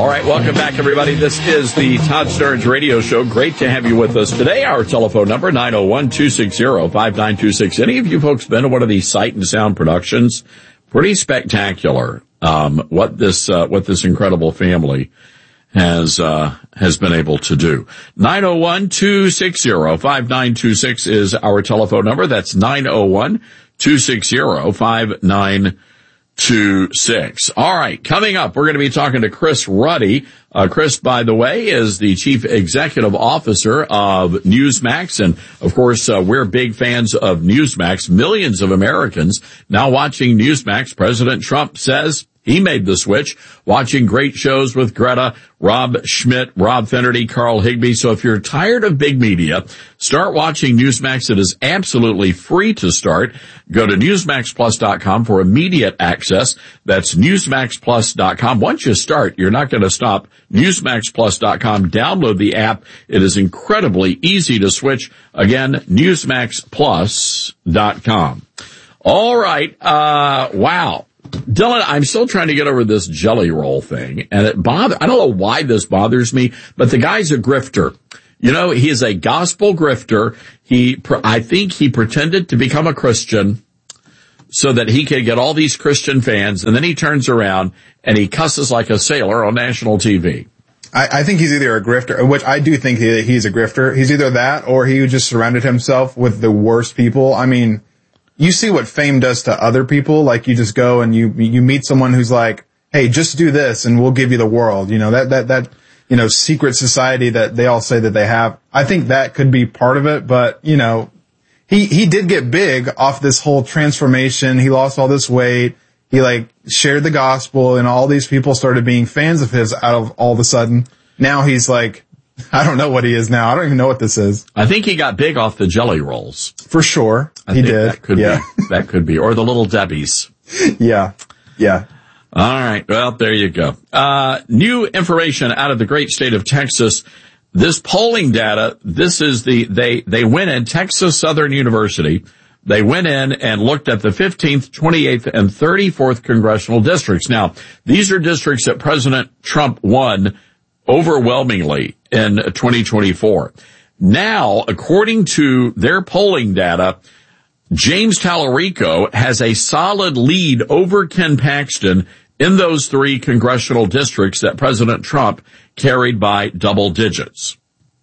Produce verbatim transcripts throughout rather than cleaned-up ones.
All right, welcome back, everybody. This is the Todd Starnes Radio Show. Great to have you with us today. Our telephone number, nine oh one, two six zero, five nine two six. Any of you folks been to one of these Sight and Sound productions? Pretty spectacular, um, what this, uh, what this incredible family has, uh, has been able to do. nine oh one, two six zero, five nine two six is our telephone number. That's nine oh one, two six zero, five nine two six. All right, coming up, we're going to be talking to Chris Ruddy. Uh, Chris, by the way, is the Chief Executive Officer of Newsmax. And, of course, uh, we're big fans of Newsmax. Millions of Americans now watching Newsmax. President Trump says he made the switch, watching great shows with Greta, Rob Schmidt, Rob Finnerty, Carl Higbee. So if you're tired of big media, start watching Newsmax. It is absolutely free to start. Go to newsmax plus dot com for immediate access. That's newsmax plus dot com. Once you start, you're not going to stop. newsmax plus dot com. Download the app. It is incredibly easy to switch. Again, newsmax plus dot com. All right. Uh, wow. Dylan, I'm still trying to get over this jelly roll thing, and it bother, I don't know why this bothers me, but the guy's a grifter. You know, he is a gospel grifter. He, I think he pretended to become a Christian so that he could get all these Christian fans, and then he turns around and he cusses like a sailor on national T V. I, I think he's either a grifter, which I do think he, he's a grifter. He's either that or he just surrounded himself with the worst people. I mean, you see what fame does to other people. Like, you just go and you, you meet someone who's like, hey, just do this and we'll give you the world. You know, that, that, that, you know, secret society that they all say that they have. I think that could be part of it, but, you know, he, he did get big off this whole transformation. He lost all this weight. He like shared the gospel and all these people started being fans of his out of all of a sudden. Now he's like, I don't know what he is now. I don't even know what this is. I think he got big off the jelly rolls. For sure. I he think did. That could yeah. be. That could be. Or the Little Debbies. Yeah. Yeah. All right. Well, there you go. Uh, new information out of the great state of Texas. This polling data, this is the, they, they went in Texas Southern University. They went in and looked at the fifteenth, twenty-eighth, and thirty-fourth congressional districts. Now, these are districts that President Trump won overwhelmingly in twenty twenty-four. Now, according to their polling data, James Tallarico has a solid lead over Ken Paxton in those three congressional districts that President Trump carried by double digits.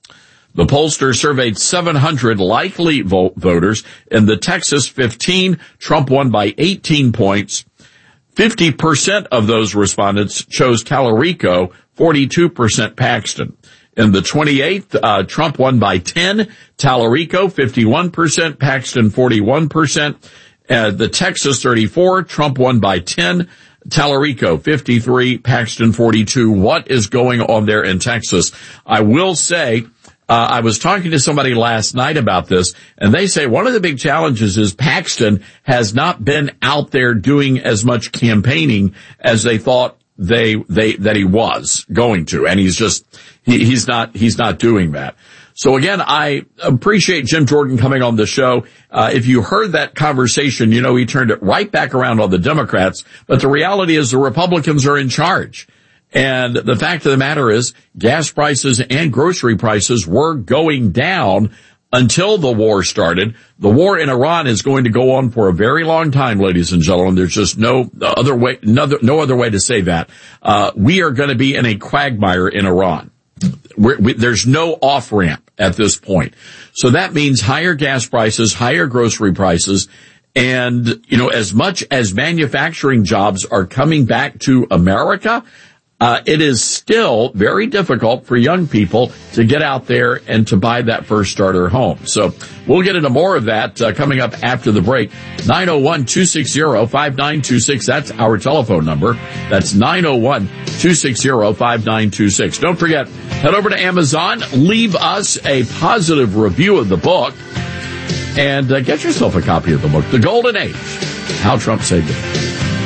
The pollster surveyed seven hundred likely vote voters. In the Texas fifteen, Trump won by eighteen points. fifty percent of those respondents chose Tallarico, forty-two percent Paxton. In the twenty-eighth, uh, Trump won by ten, Tallarico fifty-one percent, Paxton forty-one percent. Uh, the Texas thirty-four, Trump won by ten, Tallarico fifty-three, Paxton forty-two. What is going on there in Texas? I will say, Uh, I was talking to somebody last night about this, and they say one of the big challenges is Paxton has not been out there doing as much campaigning as they thought they, they, that he was going to. And he's just, he, he's not, he's not doing that. So again, I appreciate Jim Jordan coming on the show. Uh, if you heard that conversation, you know, he turned it right back around on the Democrats. But the reality is the Republicans are in charge. And the fact of the matter is gas prices and grocery prices were going down until the war started. The war in Iran is going to go on for a very long time, ladies and gentlemen. There's just no other way, no other, no other way to say that. Uh, we are going to be in a quagmire in Iran. We're, we, there's no off-ramp at this point. So that means higher gas prices, higher grocery prices. And, you know, as much as manufacturing jobs are coming back to America, Uh, it is still very difficult for young people to get out there and to buy that first starter home. So we'll get into more of that uh, coming up after the break. nine oh one, two six zero, five nine two six. That's our telephone number. That's nine oh one, two six zero, five nine two six. Don't forget, head over to Amazon, leave us a positive review of the book, and uh, get yourself a copy of the book, The Golden Age, How Trump Saved It.